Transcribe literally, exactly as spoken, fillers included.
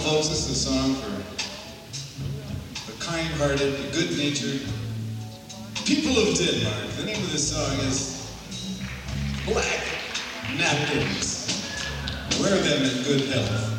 folks, this is a song for the kind-hearted, the good-natured people of Denmark. The name of this song is Black Napkins. Wear them in good health.